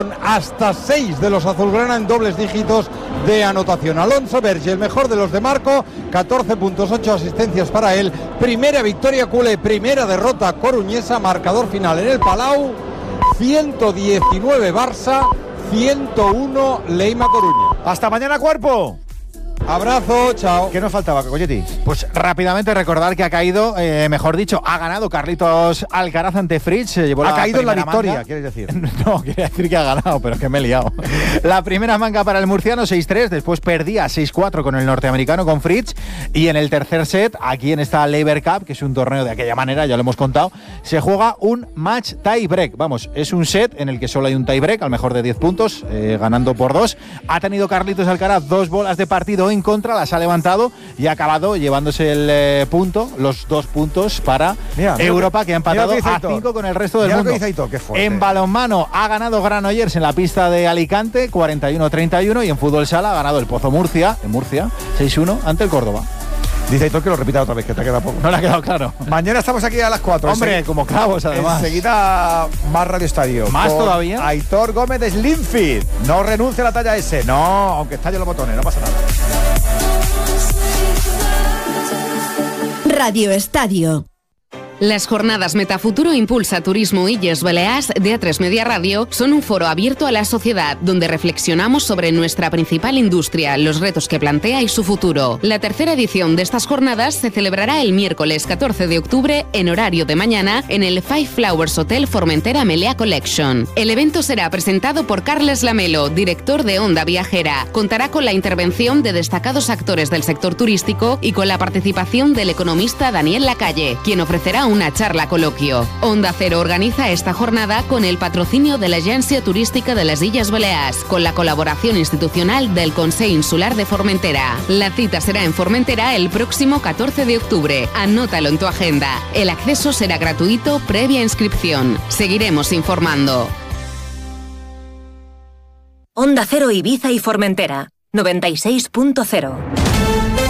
Hasta 6 de los azulgrana en dobles dígitos de anotación. Alonso Verge, el mejor de los de Marco, 14 puntos, 8 asistencias para él. Primera victoria culé, primera derrota coruñesa, marcador final en el Palau, 119 Barça, 101 Leima Coruña. Hasta mañana, cuerpo. Abrazo, chao. ¿Qué nos faltaba, Coyetti? Pues rápidamente recordar que ha caído, mejor dicho, ha ganado Carlitos Alcaraz ante Fritz. Ha caído en la victoria, manga. ¿quieres decir? No, quería decir que ha ganado, pero es que me he liado. La primera manga para el murciano, 6-3, después perdía 6-4 con el norteamericano, con Fritz. Y en el tercer set, aquí en esta Laver Cup, que es un torneo de aquella manera, ya lo hemos contado, se juega un match tie break. Vamos, es un set en el que solo hay un tie break, al mejor de 10 puntos, ganando por 2. Ha tenido Carlitos Alcaraz 2 bolas de partido en contra, las ha levantado y ha acabado llevándose el los 2 puntos para Europa, que ha empatado a 5 con el resto del mundo. En balonmano ha ganado Granollers en la pista de Alicante, 41-31, y en fútbol sala ha ganado el Pozo Murcia, en Murcia, 6-1 ante el Córdoba. Dice Aitor que lo repita otra vez, que te ha quedado poco. No le ha quedado claro. Mañana estamos aquí a las 4. Hombre, como clavos además. Enseguida más Radio Estadio. ¿Más todavía? Aitor Gómez de Slimfit. No renuncie a la talla S. No, aunque estallen los botones, no pasa nada. Radio Estadio. Las jornadas Metafuturo Impulsa Turismo Illes Balears de A3 Media Radio son un foro abierto a la sociedad donde reflexionamos sobre nuestra principal industria, los retos que plantea y su futuro. La tercera edición de estas jornadas se celebrará el miércoles 14 de octubre en horario de mañana en el Five Flowers Hotel Formentera Melea Collection. El evento será presentado por Carles Lamelo, director de Onda Viajera. Contará con la intervención de destacados actores del sector turístico y con la participación del economista Daniel Lacalle, quien ofrecerá una charla coloquio. Onda Cero organiza esta jornada con el patrocinio de la Agencia Turística de las Illes Balears, con la colaboración institucional del Consell Insular de Formentera. La cita será en Formentera el próximo 14 de octubre. Anótalo en tu agenda. El acceso será gratuito previa inscripción. Seguiremos informando. Onda Cero Ibiza y Formentera, 96.0.